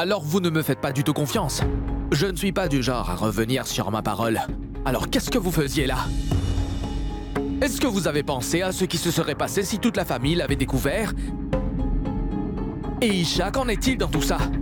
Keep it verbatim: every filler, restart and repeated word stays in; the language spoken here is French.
Alors vous ne me faites pas du tout confiance. Je ne suis pas du genre à revenir sur ma parole. Alors qu'est-ce que vous faisiez là? Est-ce que vous avez pensé à ce qui se serait passé si toute la famille l'avait découvert? Et Isha, qu'en est-il dans tout ça?